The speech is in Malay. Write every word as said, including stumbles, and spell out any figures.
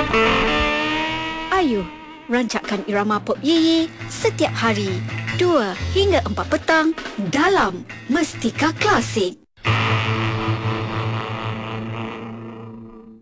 Ayuh, rancakkan irama pop Ye setiap hari dua hingga empat petang dalam Mestika Klasik.